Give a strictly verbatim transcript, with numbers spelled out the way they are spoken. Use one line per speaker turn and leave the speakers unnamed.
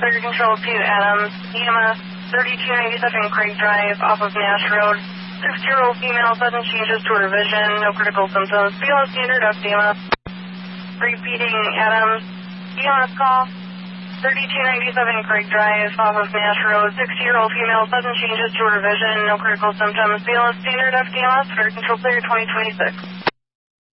Fire Control to Adams, E M S thirty-two ninety-seven Craig Drive off of Nash Road. six-year-old female, sudden changes to her vision, no critical symptoms. B L S standard up, E M S. Repeating Adams, E M S call. thirty-two ninety-seven Craig Drive off of Nash Road. sixty-year-old female, sudden changes to her vision, no critical symptoms. B L S standard F D M S, Fire Control clear twenty twenty-six.